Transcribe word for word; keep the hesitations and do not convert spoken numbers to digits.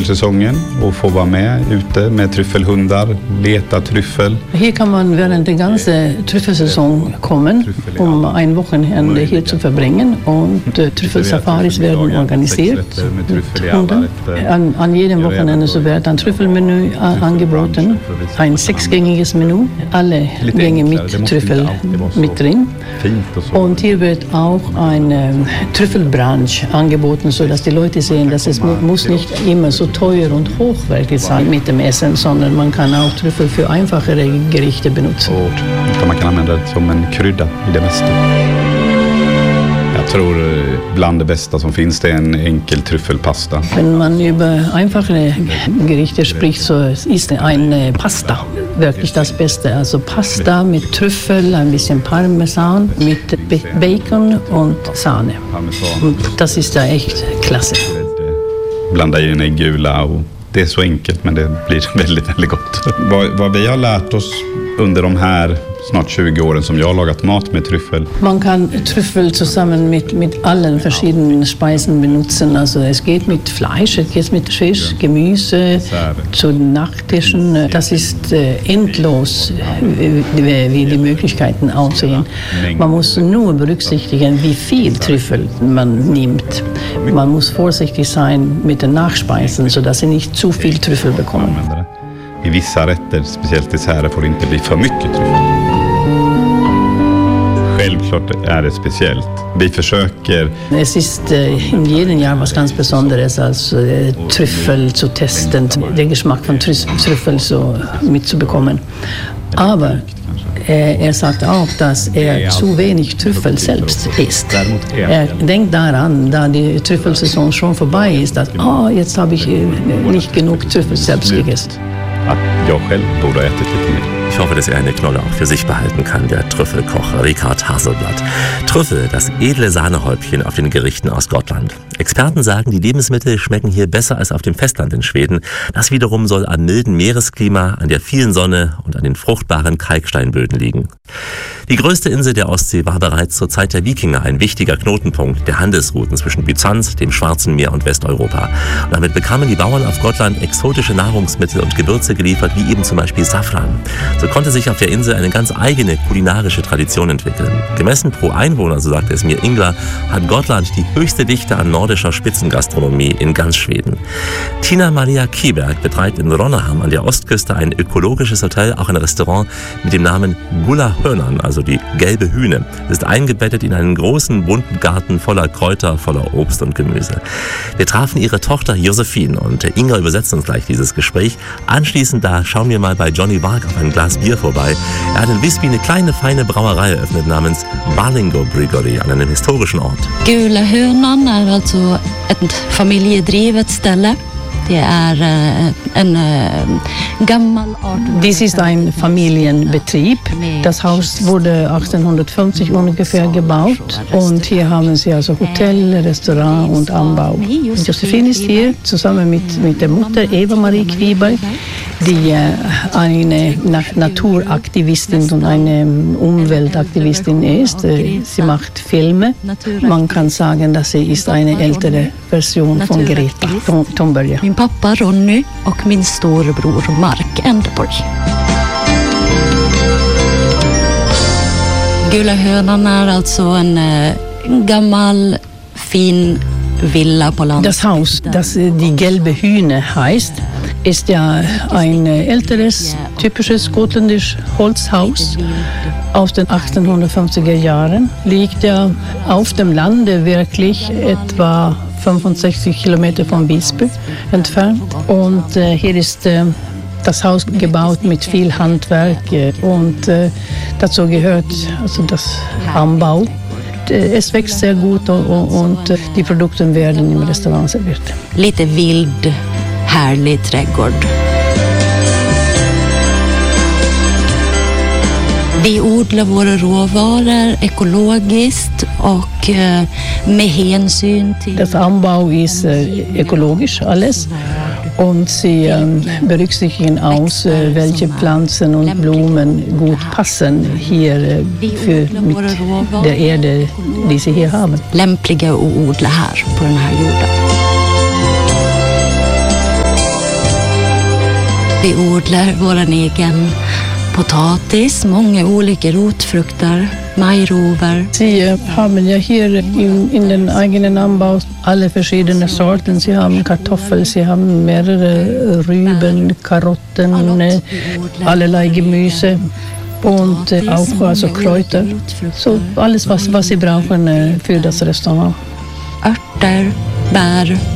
tryffelsäsongen och få vara med ute med tryffelhundar, leta tryffel. Hier kann man während der ganzen Trüffelsaison kommen, um ein Wochenende hier zu verbringen und äh, Trüffelsafaris werden organisiert mit Hunden. An, an jedem Wochenende so wird ein Trüffelmenü angeboten, ein sechsgängiges Menü, alle Gänge mit Trüffel mit drin. Und hier wird auch eine Trüffelbranche angeboten, sodass die Leute sehen, dass es mu- muss nicht immer so teuer und hochwertig sein mit dem Essen, sondern man kann auch Trüffel för einfachere Gerichte benutzen. Och man kan använda det som en krydda i det mesta. Jag tror bland det bästa som finns det är en enkel tryffelpasta. Wenn man über einfache Gerichte spricht, so ist eine Pasta wirklich das Beste. Also Pasta mit Trüffel, ein bisschen Parmesan, mit Bacon und Sahne. Und das ist ja echt klasse. Blanda i en äggula och det är så enkelt men det blir väldigt, väldigt gott. Vad, vad vi har lärt oss under de här snart tjugo åren som jag har lagat mat med tryffel. Man kann Trüffel zusammen mit, mit allen verschiedenen Speisen benutzen. Also es geht mit Fleisch, es geht mit Fisch, Gemüse, zu Nachttischen. Das ist äh, endlos, wie, wie die Möglichkeiten aussehen. Man muss nur berücksichtigen, wie viel Trüffel man nimmt. Man muss vorsichtig sein mit den Nachspeisen, sodass sie nicht zu viel Trüffel bekommen. I vissa rätter, speciellt desserter, får det inte bli för mycket tryffel. Självklart är det speciellt. Vi försöker... Es ist äh, in jedem Jahr was ganz Besonderes, als äh, Trüffel zu testen, den Geschmack von Trüffel so mitzubekommen. Aber äh, er sagt auch, dass er zu wenig Trüffel selbst isst. Er denkt daran, da die Trüffelsaison schon vorbei ist, dass oh, jetzt habe ich äh, nicht genug Trüffel selbst gegessen. Att jag själv borde ha ätit lite mer. Ich hoffe, dass er eine Knolle auch für sich behalten kann, der Trüffelkoch Richard Haselblatt. Trüffel, das edle Sahnehäubchen auf den Gerichten aus Gotland. Experten sagen, die Lebensmittel schmecken hier besser als auf dem Festland in Schweden. Das wiederum soll am milden Meeresklima, an der vielen Sonne und an den fruchtbaren Kalksteinböden liegen. Die größte Insel der Ostsee war bereits zur Zeit der Wikinger ein wichtiger Knotenpunkt der Handelsrouten zwischen Byzanz, dem Schwarzen Meer und Westeuropa. Und damit bekamen die Bauern auf Gotland exotische Nahrungsmittel und Gewürze geliefert, wie eben zum Beispiel Safran. So konnte sich auf der Insel eine ganz eigene kulinarische Tradition entwickeln. Gemessen pro Einwohner, so sagte es mir Ingvar, hat Gotland die höchste Dichte an nordischer Spitzengastronomie in ganz Schweden. Tina Maria Kieberg betreibt in Ronnaham an der Ostküste ein ökologisches Hotel, auch ein Restaurant mit dem Namen Gulla Hörnan, also die gelbe Hühne. Es ist eingebettet in einen großen, bunten Garten voller Kräuter, voller Obst und Gemüse. Wir trafen ihre Tochter Josephine und Ingvar übersetzt uns gleich dieses Gespräch. Anschließend da schauen wir mal bei Johnny Varg auf ein Glas Bier vorbei. Er hat in Visby eine kleine, feine Brauerei eröffnet namens Ballingo Brewery an einem historischen Ort. Gula Hörnan är alltså ett familjedrivet ställe. Det är en gammal art. Dies ist ein Familienbetrieb. Das Haus wurde achtzehnhundertfünfzig ungefähr gebaut und hier haben sie also Hotel, Restaurant und Anbau. Josephine ist hier zusammen mit, mit der Mutter Eva-Marie Kviberg, die eine Naturaktivistin und eine Umweltaktivistin ist. Sie macht Filme. Man kann sagen, dass sie ist eine ältere Version von Greta Thunberg. Min pappa Ronny och min storebror Mark Enderborg. Gula Hörnan är alltså en gammal fin Villa på landet. Das Haus, das die gelbe Hühne heißt, ist ja ein älteres, typisches gotländisches Holzhaus aus den achtzehnhundertfünfziger Jahren. Liegt ja auf dem Lande wirklich etwa fünfundsechzig Kilometer von Visby entfernt. Und äh, hier ist äh, das Haus gebaut mit viel Handwerk äh, und äh, dazu gehört also das Anbau. Es wächst sehr gut und, und äh, die Produkte werden im Restaurant serviert. Lite vild, härlig trädgård. Vi odlar våra råvaror ekologiskt och med hänsyn till... Das Anbau ist äh, ökologisch alles und sie äh, berücksichtigen aus, äh, welche Pflanzen und Blumen gut passen hier äh, für mit der Erde, die sie hier haben. Lämpliga att odla här på den här jorden. Vi odlar vår egen potatis, många olika rotfrukter, majrover. Sie haben ja hier in, in den eigenen Anbau alle verschiedene Sorten. Sie haben Kartoffel, Sie haben mehrere Rüben, Karotten, allerlei Gemüse und auch also Kräuter. So alles, was, was Sie brauchen für das Restaurant. Örter, bär,